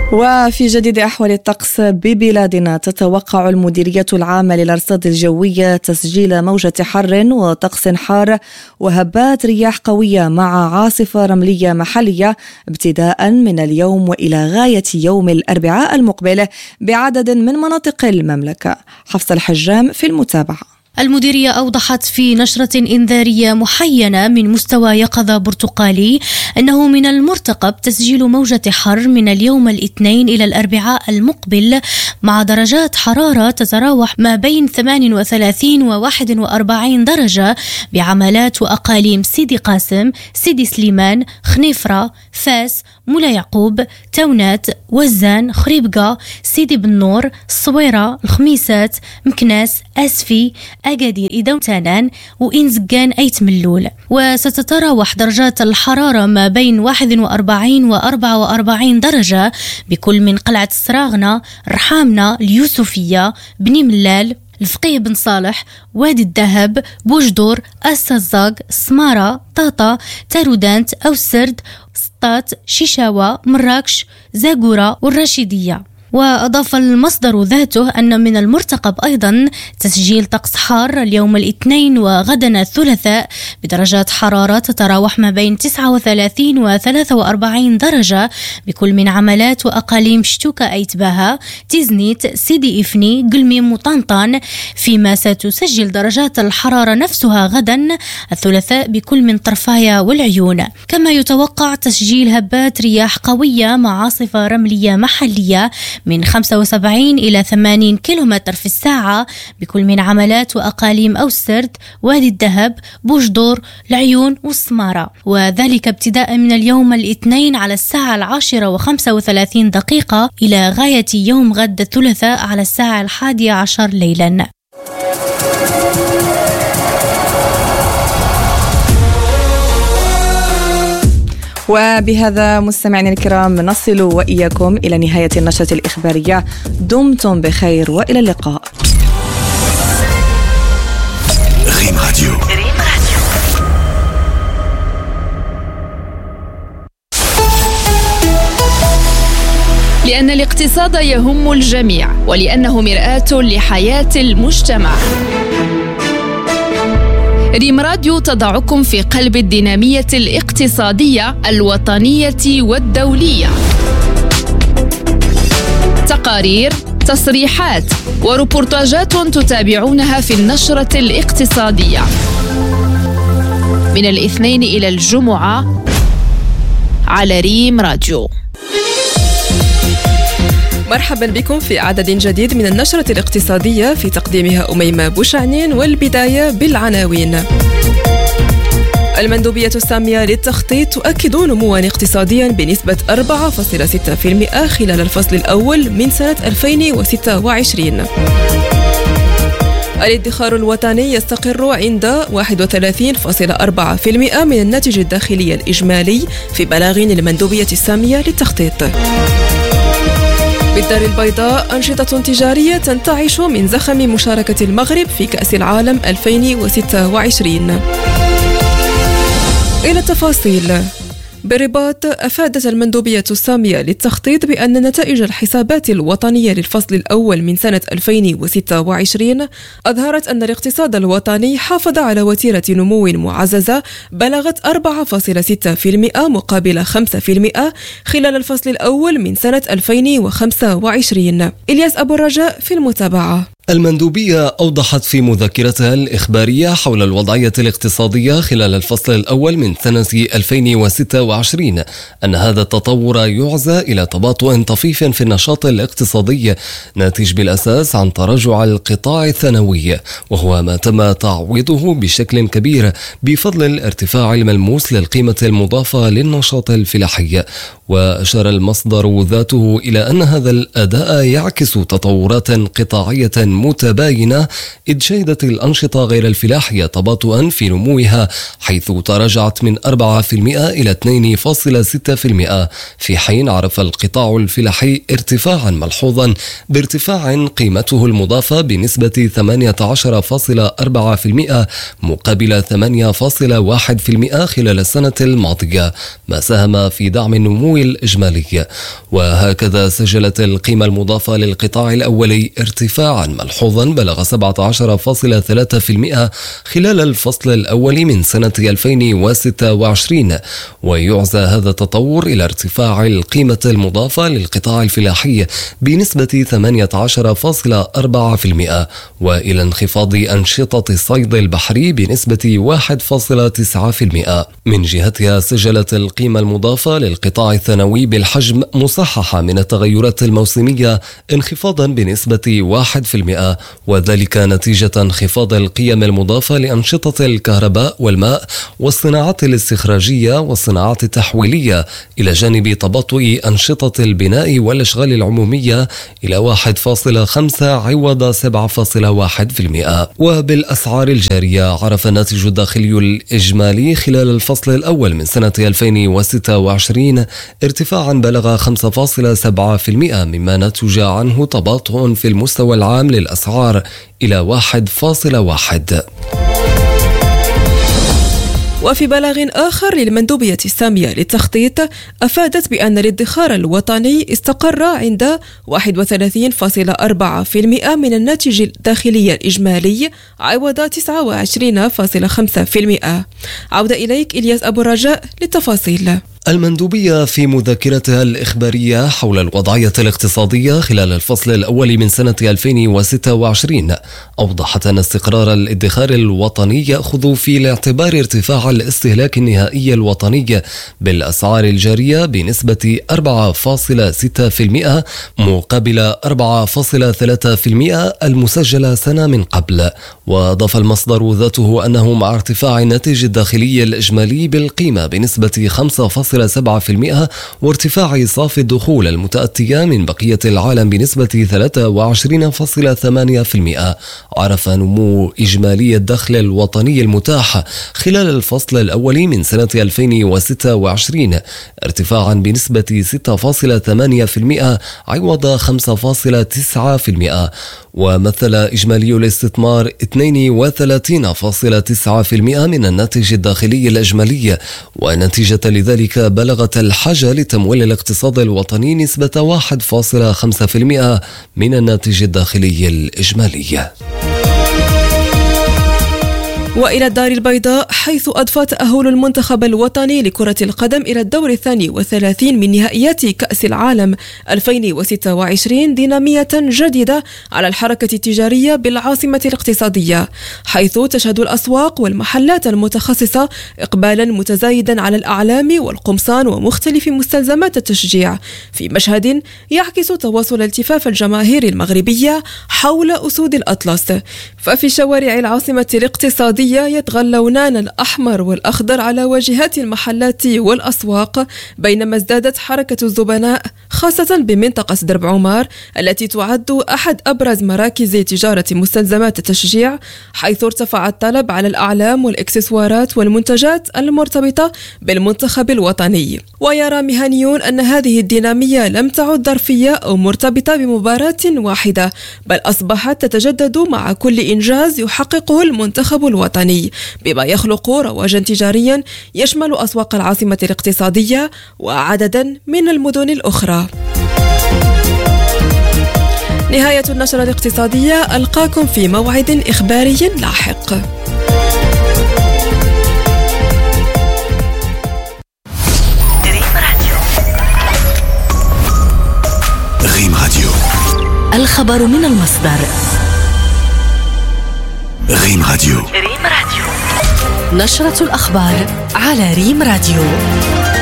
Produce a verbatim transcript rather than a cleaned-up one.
وفي جديد أحوال الطقس ببلادنا، تتوقع المديرية العامة للأرصاد الجوية تسجيل موجة حر وطقس حار وهبات رياح قوية مع عاصفة رملية محلية ابتداء من اليوم وإلى غاية يوم الأربعاء المقبل بعدد من مناطق المملكة. حفص الحجام في المتابعة. المديرية أوضحت في نشرة إنذارية محينة من مستوى يقظة برتقالي أنه من المرتقب تسجيل موجة حر من اليوم الاثنين إلى الأربعاء المقبل مع درجات حرارة تتراوح ما بين ثمانية وثلاثين وواحد وأربعين درجة بعملات وأقاليم سيدي قاسم، سيدي سليمان، خنيفرة، فاس، مولا يعقوب، تونات، وزان، خريبقة، سيدي بنور، الصويرة، الخميسات، مكناس، أسفي، أكادير، إيداو تانان، وإنزقان أيت ملول. وستتراوح درجات الحرارة ما بين واحد وأربعين وأربعة وأربعين درجة بكل من قلعة السراغنة، رحامنة، اليوسفية، بني ملال، الفقيه بن صالح، وادي الذهب، بوجدور، السزاق، سمارة، طاطا، تارودانت أو سرد، سطات، شيشاوة، مراكش، زاقورة والرشيدية. وأضاف المصدر ذاته أن من المرتقب أيضا تسجيل طقس حار اليوم الاثنين وغدا الثلاثاء بدرجات حرارة تتراوح ما بين تسعة وثلاثين وثلاثة وأربعين درجة بكل من عملات وأقاليم شتوكا أيتباها، تيزنيت، سيدي إفني، قلميم وطنطان، فيما ستسجل درجات الحرارة نفسها غدا الثلاثاء بكل من طرفايا والعيون. كما يتوقع تسجيل هبات رياح قوية مع عاصفة رملية محلية من خمسة وسبعين إلى ثمانين كيلومتر في الساعة بكل من عملات وأقاليم أو السرد، وادي الذهب، بوجدور، العيون والسمارة، وذلك ابتداء من اليوم الاثنين على الساعة العاشرة وخمسة وثلاثين دقيقة إلى غاية يوم غد الثلاثاء على الساعة الحادية عشر ليلا. وبهذا مستمعينا الكرام نصل وإياكم إلى نهاية النشرة الإخبارية. دمتم بخير وإلى اللقاء. ريم راديو. لأن الاقتصاد يهم الجميع ولأنه مرآة لحياة المجتمع. ريم راديو تضعكم في قلب الدينامية الاقتصادية الوطنية والدولية. تقارير، تصريحات وريبورتاجات تتابعونها في النشرة الاقتصادية من الاثنين إلى الجمعة على ريم راديو. مرحبا بكم في عدد جديد من النشرة الاقتصادية في تقديمها أميمة بوشعنين، والبداية بالعناوين. المندوبية السامية للتخطيط تؤكد نمواً اقتصادياً بنسبة أربعة فاصلة ستة بالمئة خلال الفصل الأول من سنة ألفين وستة وعشرين. الادخار الوطني يستقر عند واحد وثلاثين فاصلة أربعة بالمئة من الناتج الداخلي الإجمالي في بلاغين المندوبية السامية للتخطيط. بالدار البيضاء أنشطة تجارية تنتعش من زخم مشاركة المغرب في كأس العالم ألفين وستة وعشرين. إلى التفاصيل. بالرباط أفادت المندوبية السامية للتخطيط بأن نتائج الحسابات الوطنية للفصل الأول من سنة ألفين وستة وعشرين أظهرت أن الاقتصاد الوطني حافظ على وتيرة نمو معززة بلغت أربعة فاصلة ستة بالمئة مقابل خمسة بالمئة خلال الفصل الأول من سنة ألفين وخمسة وعشرين. إلياس أبو الرجاء في المتابعة. المندوبية أوضحت في مذكرتها الإخبارية حول الوضعية الاقتصادية خلال الفصل الأول من سنة ألفين وستة وعشرين أن هذا التطور يعزى إلى تباطؤ طفيف في النشاط الاقتصادي ناتج بالأساس عن تراجع القطاع الثانوي، وهو ما تم تعويضه بشكل كبير بفضل الارتفاع الملموس للقيمة المضافة للنشاط الفلاحي. وأشار المصدر ذاته إلى أن هذا الأداء يعكس تطورات قطاعية متباينة، إذ شهدت الأنشطة غير الفلاحية تباطؤا في نموها، حيث تراجعت من أربعة بالمئة إلى اثنين فاصلة ستة بالمئة، في حين عرف القطاع الفلاحي ارتفاعا ملحوظا بارتفاع قيمته المضافة بنسبة ثمانية عشر فاصلة أربعة بالمئة مقابل ثمانية فاصلة واحد بالمئة خلال السنة الماضية، ما ساهم في دعم النمو الإجمالي. وهكذا سجلت القيمة المضافة للقطاع الأولي ارتفاعا ملحوظا بلغ سبعة عشر فاصلة ثلاثة بالمئة خلال الفصل الأول من سنة ألفين وستة وعشرين، ويعزى هذا التطور إلى ارتفاع القيمة المضافة للقطاع الفلاحي بنسبة ثمانية عشر فاصلة أربعة بالمئة، وإلى انخفاض أنشطة الصيد البحري بنسبة واحد فاصلة تسعة بالمئة. من جهتها سجلت القيمة المضافة للقطاع الثانوي بالحجم مصححة من التغيرات الموسمية انخفاضا بنسبة واحد بالمئة، وذلك نتيجة انخفاض القيم المضافة لأنشطة الكهرباء والماء والصناعات الاستخراجية والصناعات التحويلية، إلى جانب تباطؤ أنشطة البناء والأشغال العمومية إلى واحد فاصلة خمسة عوض سبعة فاصلة واحد بالمئة. وبالأسعار الجارية عرف الناتج الداخلي الإجمالي خلال الفصل الأول من سنة ألفين وستة وعشرين ارتفاعا بلغ خمسة فاصلة سبعة بالمئة، مما نتج عنه تباطؤ في المستوى العام للأسعار إلى واحد فاصلة واحد. وفي بلاغ آخر للمندوبية السامية للتخطيط أفادت بأن الادخار الوطني استقر عند واحد وثلاثين فاصلة أربعة بالمئة من الناتج الداخلي الإجمالي عوض تسعة وعشرين فاصلة خمسة بالمئة. عودة إليك إلياس أبو الرجاء للتفاصيل. المندوبية في مذكرتها الإخبارية حول الوضعية الاقتصادية خلال الفصل الأول من سنة ألفين وستة وعشرين أوضحت أن استقرار الادخار الوطني يأخذ في الاعتبار ارتفاع الاستهلاك النهائي الوطني بالأسعار الجارية بنسبة أربعة فاصلة ستة بالمئة مقابل أربعة فاصلة ثلاثة بالمئة المسجلة سنة من قبل. وأضاف المصدر ذاته أنه مع ارتفاع الناتج الداخلي الإجمالي بالقيمة بنسبة خمسة فاصلة سبعة بالمئة وارتفاع صافي الدخول المتأتية من بقية العالم بنسبة ثلاثة وعشرين فاصلة ثمانية بالمئة، عرف نمو إجمالي الدخل الوطني المتاح خلال الفصل الأول من سنة ألفين وستة وعشرين ارتفاعا بنسبة ستة فاصلة ثمانية بالمئة عوض خمسة فاصلة تسعة بالمئة. ومثل إجمالي الاستثمار اثنين وثلاثين فاصلة تسعة بالمئة من الناتج الداخلي الإجمالي، ونتيجة لذلك بلغت الحاجة لتمويل الاقتصاد الوطني نسبة واحد فاصلة خمسة بالمئة من الناتج الداخلي الإجمالي. وإلى الدار البيضاء، حيث أضفى تأهل المنتخب الوطني لكرة القدم إلى الدور الثاني والثلاثين من نهائيات كأس العالم ألفين وستة وعشرين دينامية جديدة على الحركة التجارية بالعاصمة الاقتصادية، حيث تشهد الأسواق والمحلات المتخصصة إقبالا متزايدا على الأعلام والقمصان ومختلف مستلزمات التشجيع، في مشهد يعكس تواصل التفاف الجماهير المغربية حول أسود الأطلس. ففي شوارع العاصمة الاقتصادية يتغلونان الأحمر والأخضر على واجهات المحلات والأسواق، بينما ازدادت حركة الزبناء خاصة بمنطقة درب عمار التي تعد أحد أبرز مراكز تجارة مستلزمات التشجيع، حيث ارتفع الطلب على الأعلام والإكسسوارات والمنتجات المرتبطة بالمنتخب الوطني. ويرى مهنيون أن هذه الدينامية لم تعد ظرفية أو مرتبطة بمباراة واحدة، بل أصبحت تتجدد مع كل إنجاز يحققه المنتخب الوطني، بما يخلق رواجا تجاريا يشمل أسواق العاصمة الاقتصادية وعددا من المدن الأخرى. نهاية النشرة الاقتصادية، ألقاكم في موعد إخباري لاحق. ريم راديو، الخبر من المصدر. ريم راديو، نشرة الأخبار على ريم راديو.